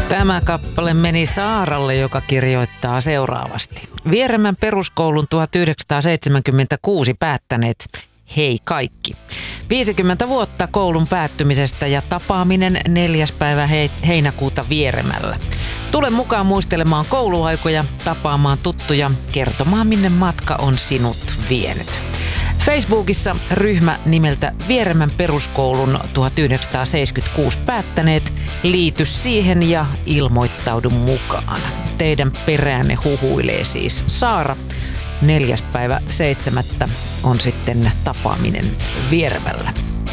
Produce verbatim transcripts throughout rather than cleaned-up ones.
Tämä kappale meni Saaralle, joka kirjoittaa seuraavasti. Vieremän peruskoulun tuhatyhdeksänsataaseitsemänkymmentäkuusi päättäneet, hei kaikki. viisikymmentä vuotta koulun päättymisestä ja tapaaminen neljäs päivä heinäkuuta Vieremällä. Tule mukaan muistelemaan kouluaikoja, tapaamaan tuttuja, kertomaan minne matka on sinut vienyt. Facebookissa ryhmä nimeltä Vieremän peruskoulun tuhatyhdeksänsataaseitsemänkymmentäkuusi päättäneet, liity siihen ja ilmoittaudu mukaan. Teidän peräänne huhuilee siis Saara. Neljäs päivä seitsemättä on sitten tapaaminen Vieremällä.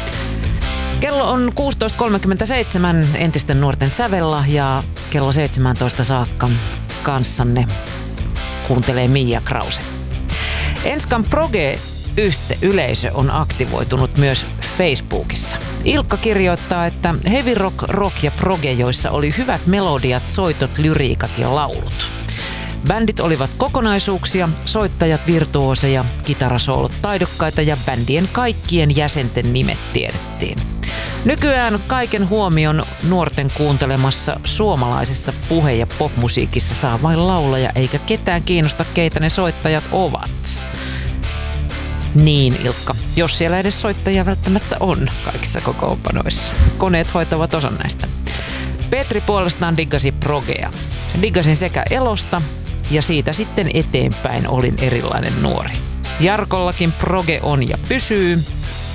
Kello on kuusitoista kolmekymmentäseitsemän entisten nuorten sävellä ja kello seitsemäntoista saakka kanssanne kuuntelee Mia Krause. Enskan Proge Yhte yleisö on aktivoitunut myös Facebookissa. Ilkka kirjoittaa, että heavy rock, rock ja proge, joissa oli hyvät melodiat, soitot, lyriikat ja laulut. Bändit olivat kokonaisuuksia, soittajat virtuoseja, kitarasoolot taidokkaita ja bändien kaikkien jäsenten nimet tiedettiin. Nykyään kaiken huomion nuorten kuuntelemassa suomalaisessa puhe- ja popmusiikissa saa vain laulaja, eikä ketään kiinnosta, keitä ne soittajat ovat. Niin, Ilkka, jos siellä edes soittajia välttämättä on kaikissa kokoonpanoissa. Koneet hoitavat osan näistä. Petri puolestaan diggasi progea. Diggasin sekä elosta ja siitä sitten eteenpäin olin erilainen nuori. Jarkollakin proge on ja pysyy.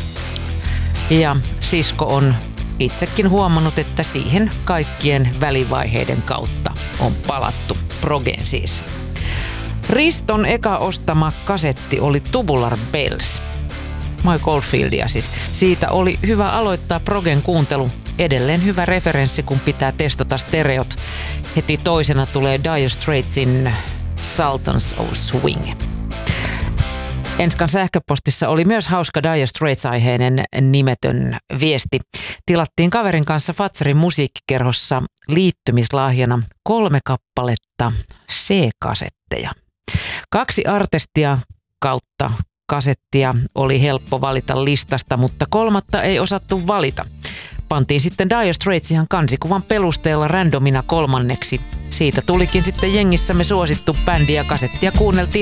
Ja sisko on itsekin huomannut, että siihen kaikkien välivaiheiden kautta on palattu progeen siis. Riston eka ostama kasetti oli Tubular Bells. Mike Oldfieldia siis. Siitä oli hyvä aloittaa progen kuuntelu. Edelleen hyvä referenssi, kun pitää testata stereot. Heti toisena tulee Dire Straitsin Sultans of Swing. Enskan sähköpostissa oli myös hauska Dire Straits-aiheinen nimetön viesti. Tilattiin kaverin kanssa Fatsarin musiikkikerhossa liittymislahjana kolme kappaletta C-kasetteja. Kaksi artistia kautta kasettia oli helppo valita listasta, mutta kolmatta ei osattu valita. Pantiin sitten Dire Straits ihan kansikuvan perusteella randomina kolmanneksi. Siitä tulikin sitten jengissämme suosittu bändi ja kasettia kuunneltiin